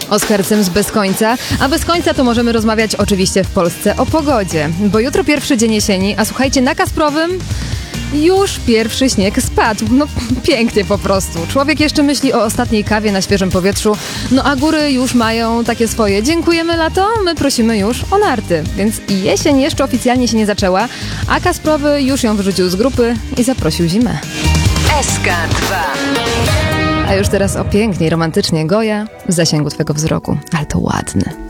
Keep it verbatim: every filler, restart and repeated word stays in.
Oskarcem z Bez Końca, a bez końca to możemy rozmawiać oczywiście w Polsce o pogodzie, bo jutro pierwszy dzień jesieni, a słuchajcie, na Kasprowym już pierwszy śnieg spadł. No pięknie po prostu. Człowiek jeszcze myśli o ostatniej kawie na świeżym powietrzu, no a góry już mają takie swoje. Dziękujemy lato, my prosimy już o narty. Więc jesień jeszcze oficjalnie się nie zaczęła, a Kasprowy już ją wyrzucił z grupy i zaprosił zimę. S K dwa. A już teraz o pięknie i romantycznie Goja w zasięgu twego wzroku. Ale to ładny.